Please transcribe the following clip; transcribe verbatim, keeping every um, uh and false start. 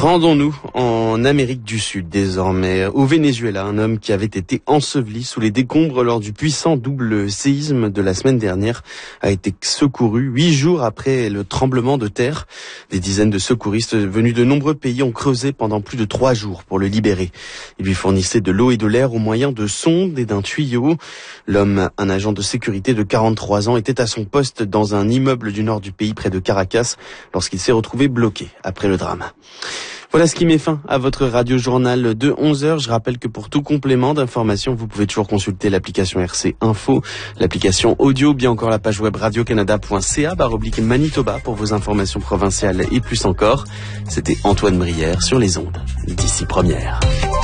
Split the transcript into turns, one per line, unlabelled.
Rendons-nous en Amérique du Sud désormais, au Venezuela, un homme qui avait été enseveli sous les décombres lors du puissant double séisme de la semaine dernière a été secouru huit jours après le tremblement de terre. Des dizaines de secouristes venus de nombreux pays ont creusé pendant plus de trois jours pour le libérer. Ils lui fournissaient de l'eau et de l'air au moyen de sondes et d'un tuyau. L'homme, un agent de sécurité de quarante-trois ans, était à son poste dans un immeuble du nord du pays près de Caracas lorsqu'il s'est retrouvé bloqué après le drame. Voilà ce qui met fin à votre radio-journal de onze heures. Je rappelle que pour tout complément d'information, vous pouvez toujours consulter l'application R C Info, l'application audio, bien encore la page web radio canada point c a barre oblique Manitoba pour vos informations provinciales et plus encore. C'était Antoine Brière sur les ondes d'ici première.